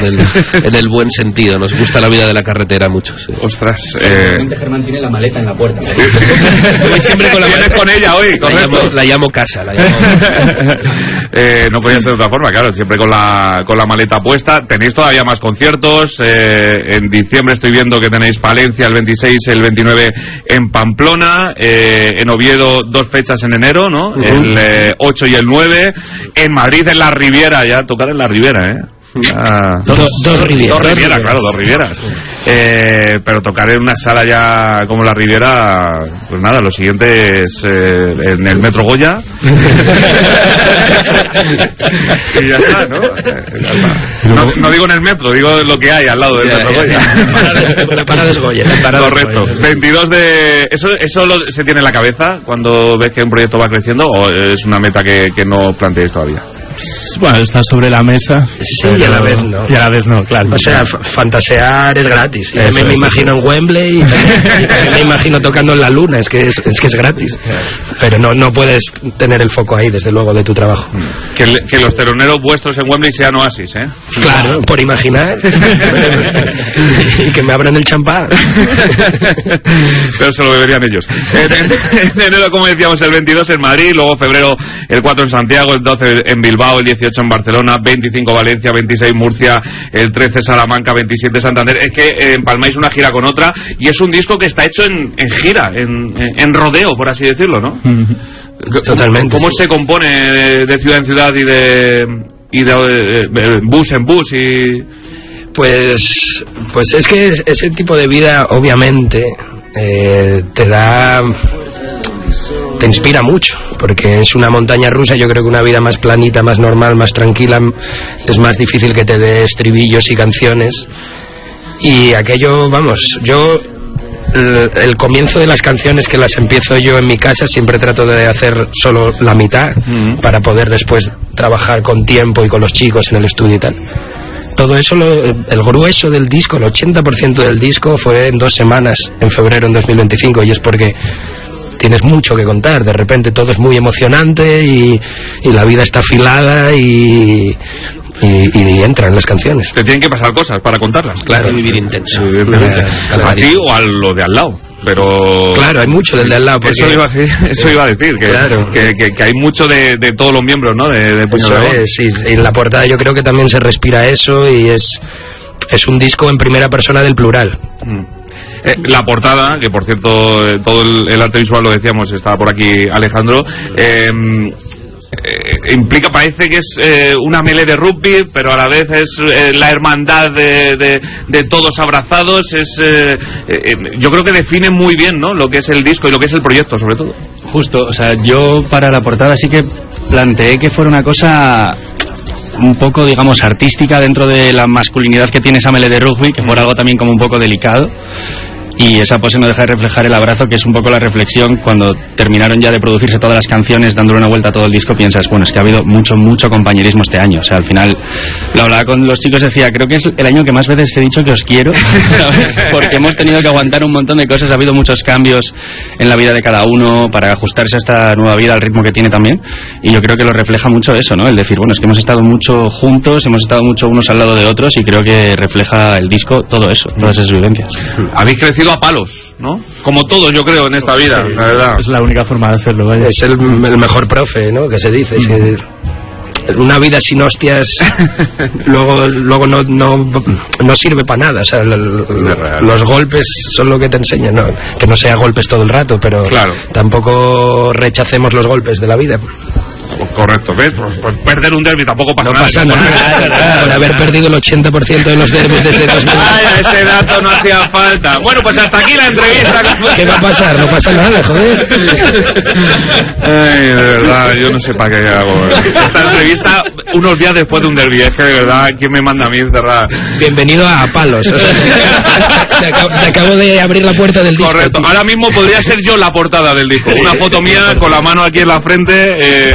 en el buen sentido. Nos gusta la vida de la carretera mucho. Sí. Ostras. Germán tiene la maleta en la puerta. Voy siempre con la maleta con ella hoy, correcto. La llamo casa. No podía ser de otra forma, claro, siempre con la maleta puesta. Tenéis todavía más conciertos. En diciembre estoy viendo que tenéis Palencia el 26, el 29 en Pamplona. En Oviedo 2 fechas en enero, ¿no? El 8 y el 9. En Madrid en la Riviera, ya tocar en la Riviera, Dos Rivieras, claro, 2 Rivieras. Pero tocar en una sala ya como la Riviera, pues nada, lo siguiente es en el Metro Goya. Y ya está, ¿no? No digo en el metro, digo lo que hay al lado del Metro Goya. La parada es Goya. Correcto. 22 de... ¿Eso se tiene en la cabeza cuando ves que un proyecto va creciendo o es una meta que no planteéis todavía? Bueno, está sobre la mesa. Sí, y a la vez no. Y a la vez no, claro. O sea, fantasear es gratis. Y también me imagino en Wembley y también me imagino tocando en la luna. Es que es gratis. Pero no puedes tener el foco ahí, desde luego, de tu trabajo. Que los teloneros vuestros en Wembley sean Oasis, ¿eh? Claro, por imaginar. Y que me abran el champán. Pero se lo beberían ellos. En enero, como decíamos, el 22 en Madrid, luego febrero el 4 en Santiago, el 12 en Bilbao, el 18 en Barcelona, 25 Valencia, 26 Murcia, el 13 Salamanca, 27 Santander. Es que empalmáis una gira con otra y es un disco que está hecho en gira, en rodeo, por así decirlo, ¿no? Totalmente. ¿Cómo se compone de ciudad en ciudad y de bus en bus y...? Pues es que ese tipo de vida, obviamente, te inspira mucho, porque es una montaña rusa. Yo creo que una vida más planita, más normal, más tranquila, es más difícil que te dé estribillos y canciones. Y aquello, vamos, yo el comienzo de las canciones, que las empiezo yo en mi casa, siempre trato de hacer solo la mitad para poder después trabajar con tiempo y con los chicos en el estudio y tal. Todo eso, el grueso del disco, el 80% del disco fue en 2 semanas, en febrero en 2025, y es porque tienes mucho que contar. De repente todo es muy emocionante y la vida está afilada y entran las canciones. Te tienen que pasar cosas para contarlas. Claro, vivir intenso. A ti o a lo de al lado. Pero claro, hay mucho del de al lado. Eso iba a decir, que, claro, que hay mucho de todos los miembros, ¿no? De Puño eso Dragón. Sí. En la portada yo creo que también se respira eso, y es un disco en primera persona del plural. La portada, que por cierto todo el arte visual, lo decíamos, estaba por aquí Alejandro, implica, parece que es una melee de rugby, pero a la vez es la hermandad de todos abrazados. Yo creo que define muy bien, ¿no?, lo que es el disco y lo que es el proyecto, sobre todo. Justo, o sea, yo para la portada sí que planteé que fuera una cosa un poco, digamos, artística dentro de la masculinidad que tiene esa melee de rugby, que fuera algo también como un poco delicado. Y esa pose no deja de reflejar el abrazo, que es un poco la reflexión. Cuando terminaron ya de producirse todas las canciones, dándole una vuelta a todo el disco, piensas, bueno, es que ha habido mucho compañerismo este año. O sea, al final, lo hablaba con los chicos, decía, creo que es el año que más veces he dicho que os quiero, ¿sabes? Porque hemos tenido que aguantar un montón de cosas, ha habido muchos cambios en la vida de cada uno para ajustarse a esta nueva vida, al ritmo que tiene también. Y yo creo que lo refleja mucho eso, ¿no? El decir, bueno, es que hemos estado mucho juntos, hemos estado mucho unos al lado de otros, y creo que refleja el disco todo eso, todas esas vivencias. Habéis crecido a palos, ¿no? Como todos, yo creo, en esta vida, sí, la verdad. Es la única forma de hacerlo, vaya. Es el mejor profe, ¿no?, que se dice. Una vida sin hostias luego no sirve para nada. O sea, los golpes son lo que te enseñan, ¿no? Que no sea golpes todo el rato, pero claro, tampoco rechacemos los golpes de la vida. Correcto, ¿ves? Pues perder un derbi tampoco pasa nada. No pasa nada. Por haber perdido el 80% de los derbis desde 2000. Ese dato no hacía falta. Bueno, pues hasta aquí la entrevista. ¿Qué va a pasar? No pasa nada, joder. Ay, de verdad, yo no sé para qué hago esta entrevista unos días después de un derbi. Es que de verdad, ¿quién me manda a mí cerrar? Bienvenido a Palos. O sea, te acabo de abrir la puerta del disco. Correcto. Ahora mismo podría ser yo la portada del disco. Una foto mía con la mano aquí en la frente.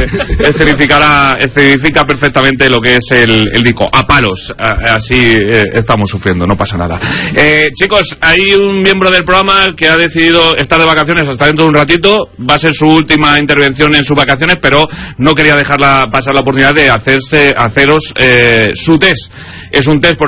Escenifica perfectamente lo que es el disco. A palos, así estamos sufriendo, no pasa nada. Chicos, hay un miembro del programa que ha decidido estar de vacaciones hasta dentro de un ratito. Va a ser su última intervención en sus vacaciones, pero no quería dejarla pasar la oportunidad de haceros su test. Es un test por